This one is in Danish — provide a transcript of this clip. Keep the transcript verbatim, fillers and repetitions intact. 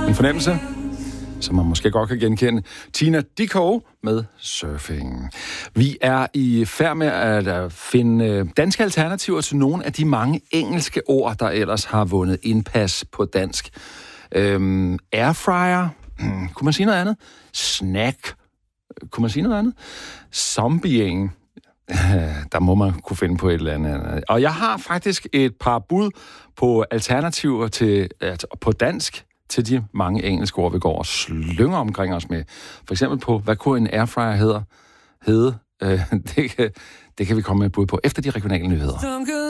En fornemmelse, som man måske godt kan genkende. Tina Dickow med Surfing. Vi er i færd med at finde danske alternativer til nogle af de mange engelske ord, der ellers har vundet indpas på dansk. Øhm, airfryer. Hmm, kunne man sige noget andet? Snack. Kunne man sige noget andet? Zombieing. Der må man kunne finde på et eller andet. Og jeg har faktisk et par bud på alternativer til, på dansk til de mange engelske ord, vi går og slynger omkring os med. For eksempel på, hvad kunne en airfryer hedder? Hedde? Øh, det, kan, det kan vi komme med et bud på efter de regionale nyheder.